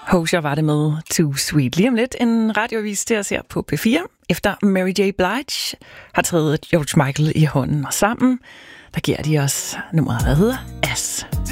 Hozier var det med Too Sweet. Lige om lidt en radioavis til at se på P4, efter Mary J. Blige har taget George Michael i hånden, og sammen, der giver de os nummeret, der hedder As.